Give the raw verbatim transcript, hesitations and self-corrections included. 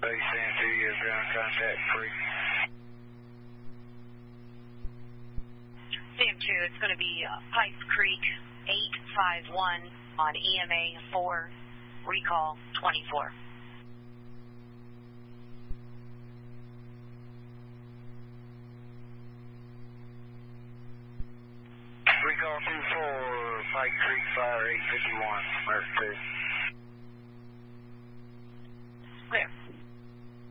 Base San two, you have ground contact free. Sam two, it's going to be uh, Pipes Creek eight five one on E M A four, recall twenty-four. Recall two four, Pike Creek Fire eight fifty-one, Murph two. Clear.